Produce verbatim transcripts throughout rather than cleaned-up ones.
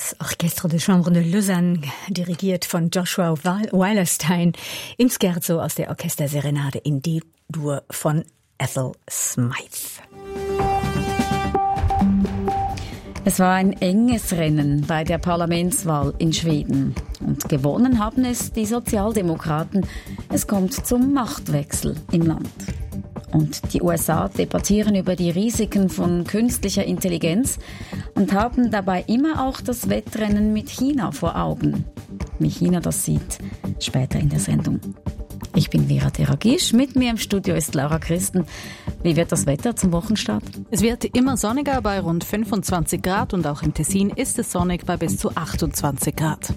Das Orchestre de Chambre de Lausanne, dirigiert von Joshua Weilerstein, im Scherzo aus der Orchesterserenade in D-Dur von Ethel Smythe. Es war ein enges Rennen bei der Parlamentswahl in Schweden. Und gewonnen haben es die Sozialdemokraten. Es kommt zum Machtwechsel im Land. Und die U S A debattieren über die Risiken von künstlicher Intelligenz und haben dabei immer auch das Wettrennen mit China vor Augen. Wie China das sieht, später in der Sendung. Ich bin Vera Teragisch, mit mir im Studio ist Laura Christen. Wie wird das Wetter zum Wochenstart? Es wird immer sonniger bei rund fünfundzwanzig Grad und auch im Tessin ist es sonnig bei bis zu achtundzwanzig Grad.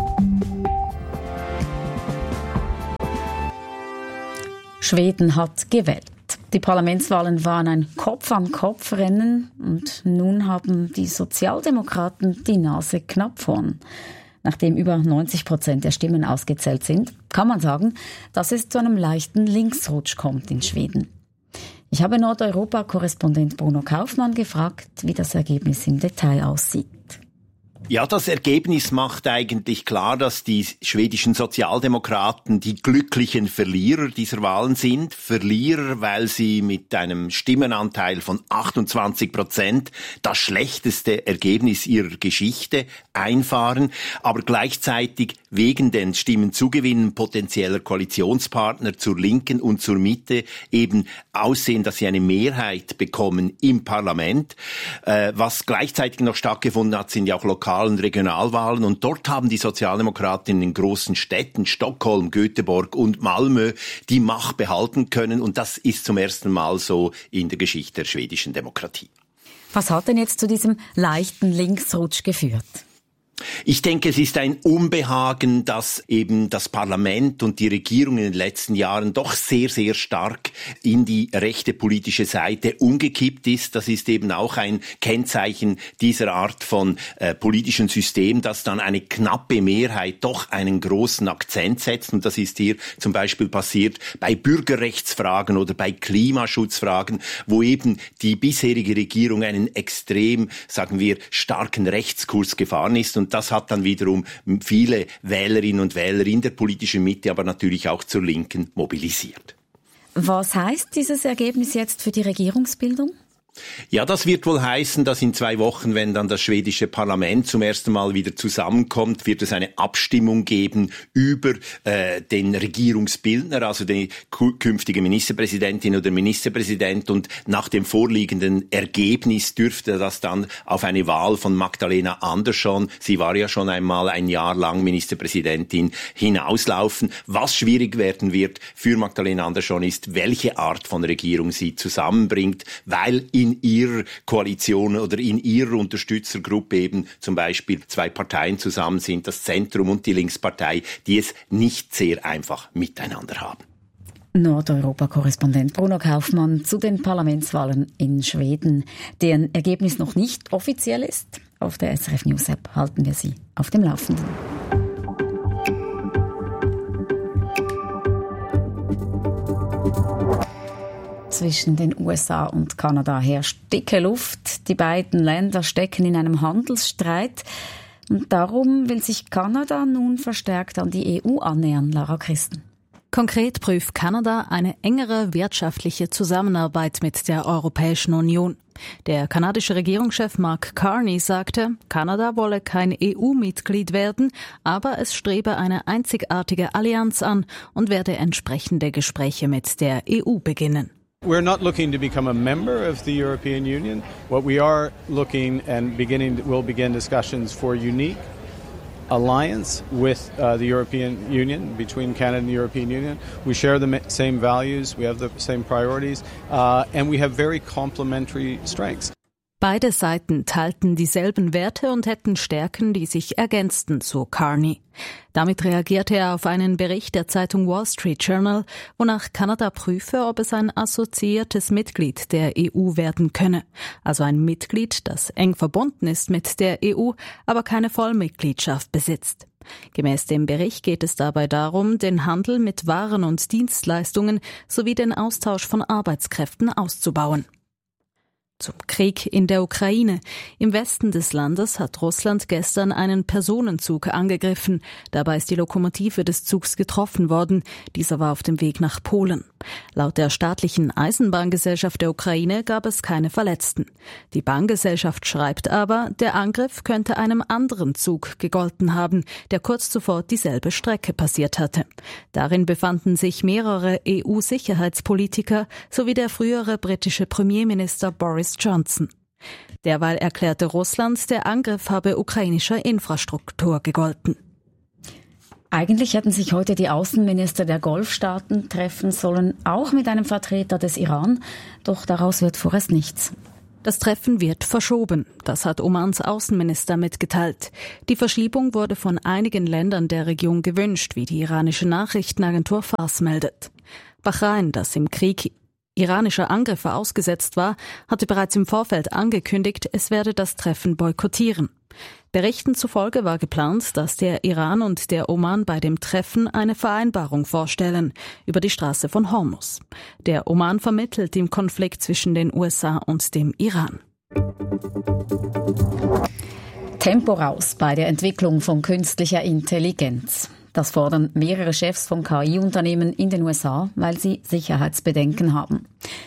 Schweden hat gewählt. Die Parlamentswahlen waren ein Kopf-an-Kopf-Rennen und nun haben die Sozialdemokraten die Nase knapp vorn. Nachdem über neunzig Prozent der Stimmen ausgezählt sind, kann man sagen, dass es zu einem leichten Linksrutsch kommt in Schweden. Ich habe Nordeuropa-Korrespondent Bruno Kaufmann gefragt, wie das Ergebnis im Detail aussieht. Ja, das Ergebnis macht eigentlich klar, dass die schwedischen Sozialdemokraten die glücklichen Verlierer dieser Wahlen sind. Verlierer, weil sie mit einem Stimmenanteil von achtundzwanzig Prozent das schlechteste Ergebnis ihrer Geschichte einfahren, aber gleichzeitig wegen den Stimmenzugewinnen potenzieller Koalitionspartner zur Linken und zur Mitte eben aussehen, dass sie eine Mehrheit bekommen im Parlament. Äh, was gleichzeitig noch stattgefunden hat, sind ja auch lokale und Regionalwahlen und dort haben die Sozialdemokraten in den großen Städten Stockholm, Göteborg und Malmö die Macht behalten können und das ist zum ersten Mal so in der Geschichte der schwedischen Demokratie. Was hat denn jetzt zu diesem leichten Linksrutsch geführt? Ich denke, es ist ein Unbehagen, dass eben das Parlament und die Regierung in den letzten Jahren doch sehr, sehr stark in die rechte politische Seite umgekippt ist. Das ist eben auch ein Kennzeichen dieser Art von äh, politischem System, dass dann eine knappe Mehrheit doch einen großen Akzent setzt. Und das ist hier zum Beispiel passiert bei Bürgerrechtsfragen oder bei Klimaschutzfragen, wo eben die bisherige Regierung einen extrem, sagen wir, starken Rechtskurs gefahren ist. Und das hat dann wiederum viele Wählerinnen und Wähler in der politischen Mitte, aber natürlich auch zur Linken mobilisiert. Was heißt dieses Ergebnis jetzt für die Regierungsbildung? Ja, das wird wohl heißen, dass in zwei Wochen, wenn dann das schwedische Parlament zum ersten Mal wieder zusammenkommt, wird es eine Abstimmung geben über äh, den Regierungsbildner, also die künftige Ministerpräsidentin oder Ministerpräsident. Und nach dem vorliegenden Ergebnis dürfte das dann auf eine Wahl von Magdalena Andersson, sie war ja schon einmal ein Jahr lang Ministerpräsidentin, hinauslaufen. Was schwierig werden wird für Magdalena Andersson ist, welche Art von Regierung sie zusammenbringt, weil in ihrer Koalition oder in ihrer Unterstützergruppe eben zum Beispiel zwei Parteien zusammen sind, das Zentrum und die Linkspartei, die es nicht sehr einfach miteinander haben. Nordeuropa-Korrespondent Bruno Kaufmann zu den Parlamentswahlen in Schweden, deren Ergebnis noch nicht offiziell ist. Auf der S R F News App halten wir Sie auf dem Laufenden. Zwischen den U S A und Kanada herrscht dicke Luft. Die beiden Länder stecken in einem Handelsstreit. Und darum will sich Kanada nun verstärkt an die E U annähern, Laura Christen. Konkret prüft Kanada eine engere wirtschaftliche Zusammenarbeit mit der Europäischen Union. Der kanadische Regierungschef Mark Carney sagte, Kanada wolle kein E U-Mitglied werden, aber es strebe eine einzigartige Allianz an und werde entsprechende Gespräche mit der E U beginnen. We're not looking to become a member of the European Union. What we are looking and beginning, we'll begin discussions for unique alliance with uh, the European Union, between Canada and the European Union. We share the same values, we have the same priorities, uh, and we have very complementary strengths. Beide Seiten teilten dieselben Werte und hätten Stärken, die sich ergänzten, so Carney. Damit reagierte er auf einen Bericht der Zeitung Wall Street Journal, wonach Kanada prüfe, ob es ein assoziiertes Mitglied der E U werden könne. Also ein Mitglied, das eng verbunden ist mit der E U, aber keine Vollmitgliedschaft besitzt. Gemäß dem Bericht geht es dabei darum, den Handel mit Waren und Dienstleistungen sowie den Austausch von Arbeitskräften auszubauen. Zum Krieg in der Ukraine. Im Westen des Landes hat Russland gestern einen Personenzug angegriffen. Dabei ist die Lokomotive des Zugs getroffen worden. Dieser war auf dem Weg nach Polen. Laut der staatlichen Eisenbahngesellschaft der Ukraine gab es keine Verletzten. Die Bahngesellschaft schreibt aber, der Angriff könnte einem anderen Zug gegolten haben, der kurz zuvor dieselbe Strecke passiert hatte. Darin befanden sich mehrere E U-Sicherheitspolitiker sowie der frühere britische Premierminister Boris Johnson. Derweil erklärte Russland, der Angriff habe ukrainischer Infrastruktur gegolten. Eigentlich hätten sich heute die Außenminister der Golfstaaten treffen sollen, auch mit einem Vertreter des Iran, doch daraus wird vorerst nichts. Das Treffen wird verschoben, das hat Omans Außenminister mitgeteilt. Die Verschiebung wurde von einigen Ländern der Region gewünscht, wie die iranische Nachrichtenagentur Fars meldet. Bahrain, das im Krieg iranischer Angriffe ausgesetzt war, hatte bereits im Vorfeld angekündigt, es werde das Treffen boykottieren. Berichten zufolge war geplant, dass der Iran und der Oman bei dem Treffen eine Vereinbarung vorstellen über die Straße von Hormuz. Der Oman vermittelt im Konflikt zwischen den U S A und dem Iran. Tempo raus bei der Entwicklung von künstlicher Intelligenz. Das fordern mehrere Chefs von K I-Unternehmen in den U S A, weil sie Sicherheitsbedenken haben.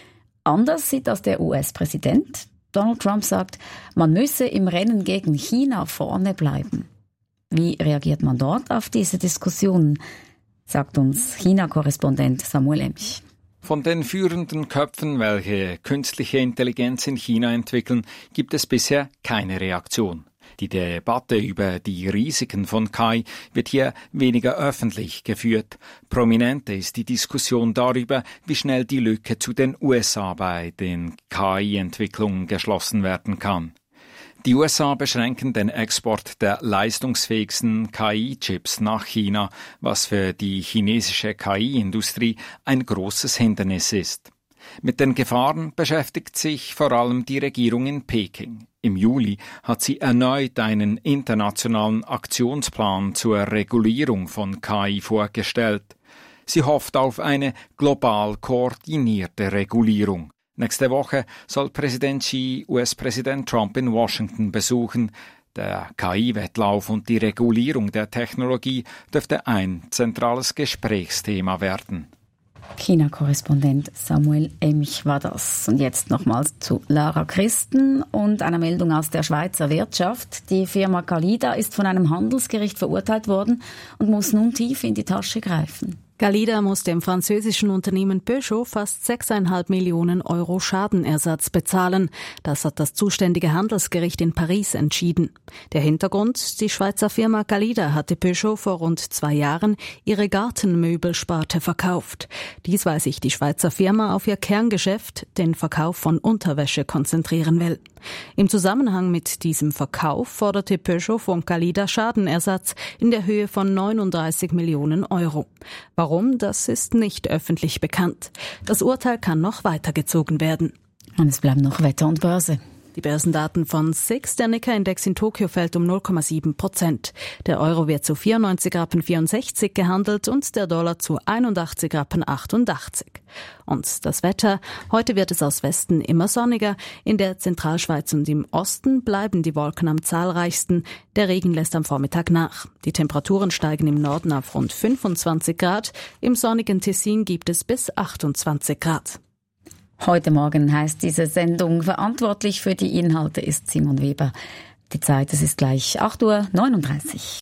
Anders sieht das der U S-Präsident. Donald Trump sagt, man müsse im Rennen gegen China vorne bleiben. Wie reagiert man dort auf diese Diskussionen, sagt uns China-Korrespondent Samuel Emch. Von den führenden Köpfen, welche künstliche Intelligenz in China entwickeln, gibt es bisher keine Reaktion. Die Debatte über die Risiken von K I wird hier weniger öffentlich geführt. Prominenter ist die Diskussion darüber, wie schnell die Lücke zu den U S A bei den K I-Entwicklungen geschlossen werden kann. Die U S A beschränken den Export der leistungsfähigsten K I-Chips nach China, was für die chinesische K I-Industrie ein großes Hindernis ist. Mit den Gefahren beschäftigt sich vor allem die Regierung in Peking. Im Juli hat sie erneut einen internationalen Aktionsplan zur Regulierung von K I vorgestellt. Sie hofft auf eine global koordinierte Regulierung. Nächste Woche soll Präsident Xi U S-Präsident Trump in Washington besuchen. Der K I-Wettlauf und die Regulierung der Technologie dürfte ein zentrales Gesprächsthema werden. China-Korrespondent Samuel Emch war das. Und jetzt nochmals zu Lara Christen und einer Meldung aus der Schweizer Wirtschaft. Die Firma Galida ist von einem Handelsgericht verurteilt worden und muss nun tief in die Tasche greifen. Galida muss dem französischen Unternehmen Peugeot fast sechseinhalb Millionen Euro Schadenersatz bezahlen. Das hat das zuständige Handelsgericht in Paris entschieden. Der Hintergrund: Die Schweizer Firma Galida hatte Peugeot vor rund zwei Jahren ihre Gartenmöbelsparte verkauft. Dies, weil sich die Schweizer Firma auf ihr Kerngeschäft, den Verkauf von Unterwäsche, konzentrieren will. Im Zusammenhang mit diesem Verkauf forderte Peugeot von Galida Schadenersatz in der Höhe von neununddreißig Millionen Euro. Warum, das ist nicht öffentlich bekannt. Das Urteil kann noch weitergezogen werden. Und es bleiben noch Wetter und Börse. Die Börsendaten von S I X, der Nikkei-Index in Tokio fällt um null Komma sieben Prozent. Der Euro wird zu vierundneunzig Rappen vierundsechzig gehandelt und der Dollar zu einundachtzig Rappen achtundachtzig. Und das Wetter: Heute wird es aus Westen immer sonniger. In der Zentralschweiz und im Osten bleiben die Wolken am zahlreichsten. Der Regen lässt am Vormittag nach. Die Temperaturen steigen im Norden auf rund fünfundzwanzig Grad. Im sonnigen Tessin gibt es bis achtundzwanzig Grad. Heute Morgen heißt diese Sendung, verantwortlich für die Inhalte ist Simon Weber. Die Zeit, es ist gleich acht Uhr neununddreißig.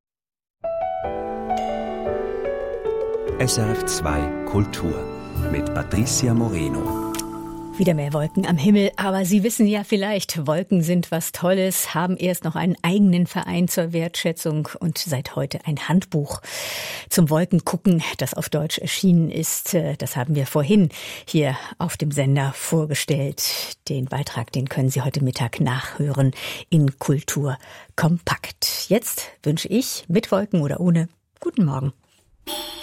S R F zwei Kultur mit Patricia Moreno. Wieder mehr Wolken am Himmel, aber Sie wissen ja vielleicht, Wolken sind was Tolles, haben erst noch einen eigenen Verein zur Wertschätzung und seit heute ein Handbuch zum Wolkengucken, das auf Deutsch erschienen ist. Das haben wir vorhin hier auf dem Sender vorgestellt. Den Beitrag, den können Sie heute Mittag nachhören in Kultur kompakt. Jetzt wünsche ich, mit Wolken oder ohne, guten Morgen.